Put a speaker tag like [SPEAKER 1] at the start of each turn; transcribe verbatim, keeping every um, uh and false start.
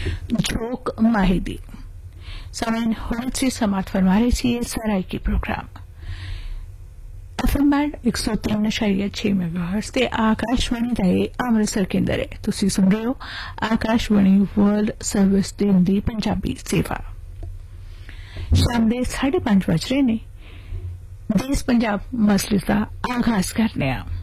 [SPEAKER 1] Joke माहिदी सामान होने से समाप्त फरमा रही थी सराय की प्रोग्राम एफएम बैंड एक सौ तीन शरीय छह मेगाहर्ट्ज ते आकाशवाणी ਦਾ ਇਹ ਅੰਮ੍ਰਿਤਸਰ ਕੇਂਦਰ ਹੈ। ਤੁਸੀਂ ਸੁਣ ਰਹੇ ਹੋ ਆਕਾਸ਼ਵਾਣੀ ਵਰਲਡ ਸਰਵਿਸ ਦੀ ਹਿੰਦੀ ਪੰਜਾਬੀ ਸੇਵਾ। ਸ਼ਾਮ ਦੇ ਸਾਢੇ ਪੰਜ ਵਜ ਰਹੇ ਨੇ। ਦੇਸ਼ ਪੰਜਾਬ ਮਸਲੇ ਦਾ ਆਗਾਜ਼ ਕਰਨੇ ਆ।